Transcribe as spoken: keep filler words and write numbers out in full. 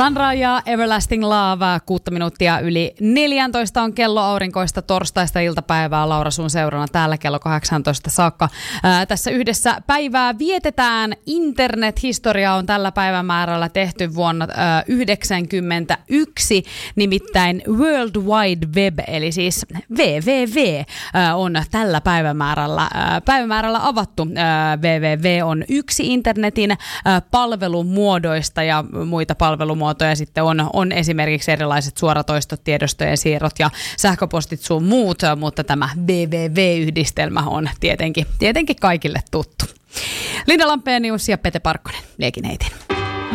Sandra ja Everlasting Love, kuutta minuuttia yli neljäntoista on kello aurinkoista torstaista iltapäivää. Laura sun seurana täällä kello kahdeksantoista saakka. Ää, tässä yhdessä päivää vietetään. Internethistoria on tällä päivämäärällä tehty vuonna ää, yhdeksänkymmentäyksi, nimittäin World Wide Web, eli siis W W W ää, on tällä päivämäärällä, ää, päivämäärällä avattu. Ää, W W W on yksi internetin ää, palvelumuodoista ja muita palvelumuotoja sitten on, on esimerkiksi erilaiset suoratoistot, tiedostojen siirrot ja sähköpostit sun muut, mutta tämä W W W-yhdistelmä on tietenkin, tietenkin kaikille tuttu. Linda Lampenius ja Pete Parkkonen, Liekin heitin.